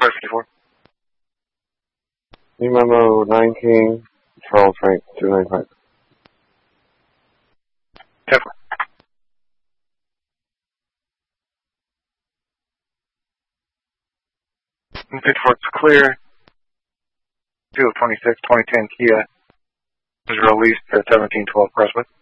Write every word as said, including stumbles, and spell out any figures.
Car fifty-four. New memo, nine King, Charles Frank, two ninety-five. ten four. fifty-four, it's clear. two of twenty-six, twenty ten Kia is released at seventeen twelve Crestwood.